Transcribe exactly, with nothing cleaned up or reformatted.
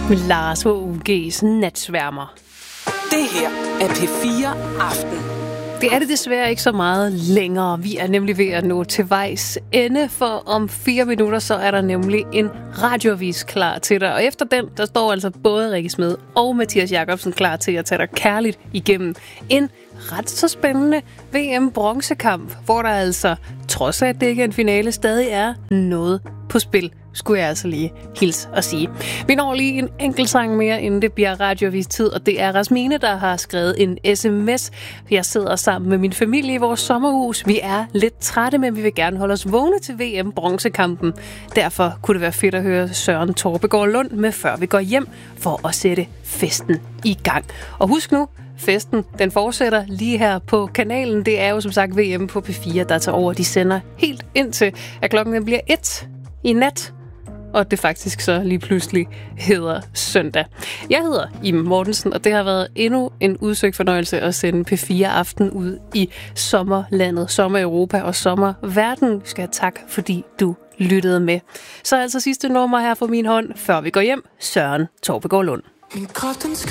Lars H U G's Natsværmer. Det her er P fire Aften. Det er det desværre ikke så meget længere. Vi er nemlig ved at nå til vejs ende, for om fire minutter, så er der nemlig en radioavis klar til dig. Og efter den, der står altså både Rikke Smed og Mathias Jacobsen klar til at tage dig kærligt igennem en ret så spændende V M-bronzekamp, hvor der altså, trods af at det ikke er en finale, stadig er noget på spil, skulle jeg altså lige hilse og sige. Vi når lige en enkelt sang mere, inden det bliver radioavis-tid, og det er Rasmine, der har skrevet en sms. Jeg sidder sammen med min familie i vores sommerhus. Vi er lidt trætte, men vi vil gerne holde os vågne til V M-bronzekampen. Derfor kunne det være fedt at høre Søren Torpegaard Lund med Før vi går hjem, for at sætte festen i gang. Og husk nu, festen, den fortsætter lige her på kanalen. Det er jo som sagt V M på P fire, der tager over. De sender helt indtil, at klokken bliver et i nat, og det faktisk så lige pludselig hedder søndag. Jeg hedder Iben Mortensen, og det har været endnu en udsøgt fornøjelse at sende P fire Aften ud i sommerlandet, sommer-Europa og sommerverden. Jeg skal have tak, fordi du lyttede med. Så altså sidste nummer her fra min hånd, før vi går hjem, Søren Torpegaard Lund. Min krop, den